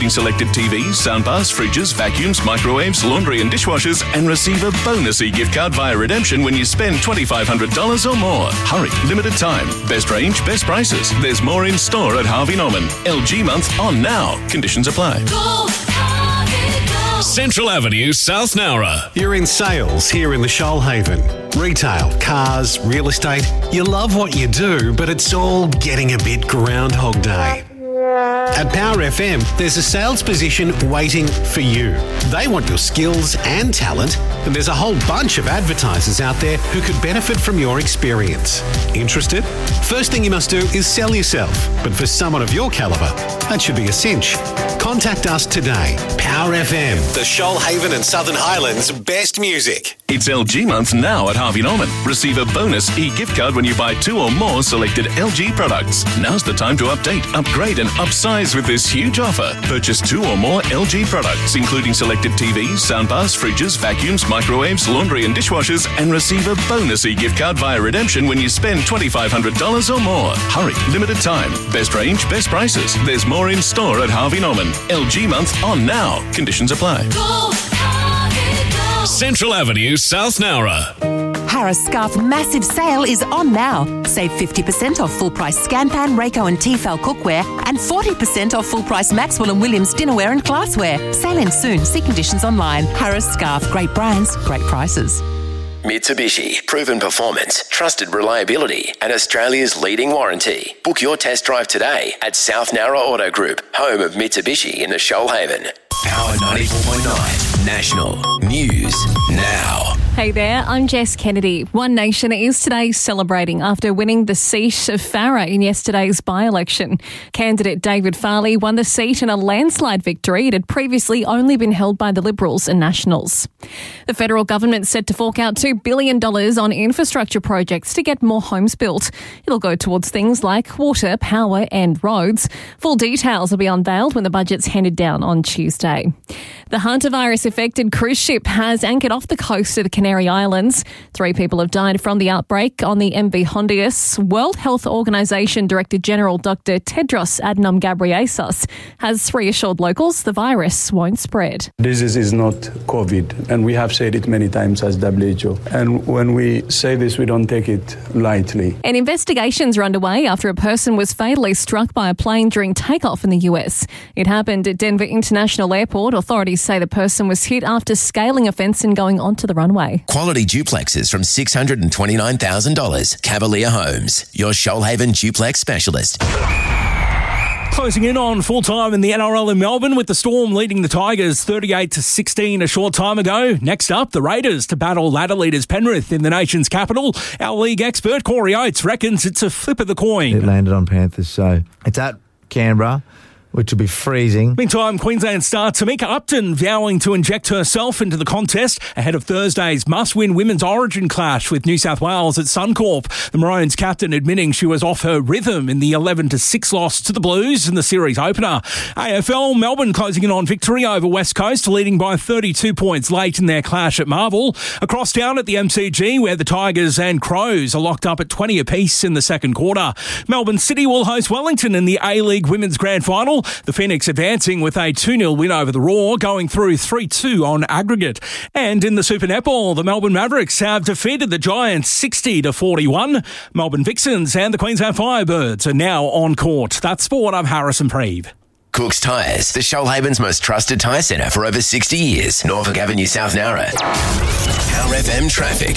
Selected TVs, soundbars, fridges, vacuums, microwaves, laundry and dishwashers, and receive a bonus e-gift card via redemption when you spend $2,500 or more. Hurry, limited time. Best range, best prices. There's more in store at Harvey Norman. LG month on now. Conditions apply. Go, Harvey, go. Central Avenue, South Nowra. You're in sales here in the Shoalhaven. Retail, cars, real estate. You love what you do, but it's all getting a bit Groundhog Day. At Power FM, there's a sales position waiting for you. They want your skills and talent, and there's a whole bunch of advertisers out there who could benefit from your experience. Interested? First thing you must do is sell yourself, but for someone of your calibre, that should be a cinch. Contact us today. Power FM, the Shoalhaven and Southern Highlands' best music. It's LG month now at Harvey Norman. Receive a bonus e-gift card when you buy 2 or more selected LG products. Now's the time to update, upgrade and upsize with this huge offer. Purchase 2 or more LG products, including selected TVs, soundbars, fridges, vacuums, microwaves, laundry and dishwashers, and receive a bonus e-gift card via redemption when you spend $2,500 or more. Hurry, limited time. Best range, best prices. There's more in store at Harvey Norman. LG month on now. Conditions apply. Go, Harvey, go. Central Avenue, South Nowra. Harris Scarf massive sale is on now. Save 50% off full price Scanpan, Rayco and Tefal cookware and 40% off full price Maxwell and Williams dinnerware and glassware. Sale ends soon. See conditions online. Harris Scarf. Great brands, great prices. Mitsubishi, proven performance, trusted reliability, and Australia's leading warranty. Book your test drive today at South Nowra Auto Group, home of Mitsubishi in the Shoalhaven. Power 94.9, National News Now. Hey there, I'm Jess Kennedy. One Nation is today celebrating after winning the seat of Farrer in yesterday's by-election. Candidate David Farley won the seat in a landslide victory. It had previously only been held by the Liberals and Nationals. The federal government's set to fork out $2 billion on infrastructure projects to get more homes built. It'll go towards things like water, power and roads. Full details will be unveiled when the budget's handed down on Tuesday. The hantavirus-affected cruise ship has anchored off the coast of the Canary Islands. 3 people have died from the outbreak on the MV Hondius. World Health Organization Director General Dr. Tedros Adhanom Ghebreyesus has reassured locals the virus won't spread. This is not COVID, and we have said it many times as WHO. And when we say this, we don't take it lightly. And investigations are underway after a person was fatally struck by a plane during takeoff in the US. It happened at Denver International Airport. Authorities say the person was hit after scaling a fence and going onto the runway. Quality duplexes from $629,000. Cavalier Homes, your Shoalhaven duplex specialist. Closing in on full time in the NRL in Melbourne with the Storm leading the Tigers 38-16 a short time ago. Next up, the Raiders to battle ladder leaders Penrith in the nation's capital. Our league expert Corey Oates reckons it's a flip of the coin. It landed on Panthers, so it's at Canberra, which will be freezing. Meantime, Queensland star Tamika Upton vowing to inject herself into the contest ahead of Thursday's must-win women's origin clash with New South Wales at Suncorp. The Maroons captain admitting she was off her rhythm in the 11-6 loss to the Blues in the series opener. AFL, Melbourne closing in on victory over West Coast, leading by 32 points late in their clash at Marvel. Across town at the MCG, where the Tigers and Crows are locked up at 20 apiece in the second quarter. Melbourne City will host Wellington in the A-League Women's Grand Final. The Phoenix advancing with a 2-0 win over the Roar, going through 3-2 on aggregate. And in the Super Netball, the Melbourne Mavericks have defeated the Giants 60-41. Melbourne Vixens and the Queensland Firebirds are now on court. That's Sport. I'm Harrison Preeve. Cook's Tyres, the Shoalhaven's most trusted tyre centre for over 60 years. Norfolk Avenue, South Nowra. Power FM traffic.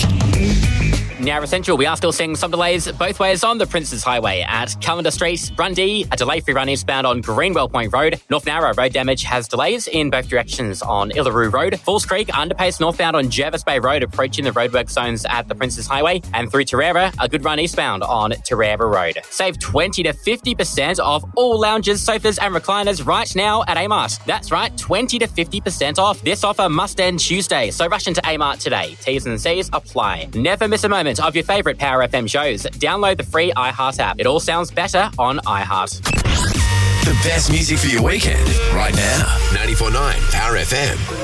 Nowra Central, we are still seeing some delays both ways on the Princes Highway at Callender Street, Brundee, a delay-free run eastbound on Greenwell Point Road. North Nowra road damage has delays in both directions on Illaroo Road. Falls Creek, underpace northbound on Jervis Bay Road, approaching the roadwork zones at the Princes Highway. And through Tarera, a good run eastbound on Tarera Road. Save 20 to 50% off all lounges, sofas and recliners right now at Amart. That's right, 20 to 50% off. This offer must end Tuesday, so rush into Amart today. T's and C's apply. Never miss a moment of your favourite Power FM shows. Download the free iHeart app. It all sounds better on iHeart. The best music for your weekend right now. 94.9 Power FM.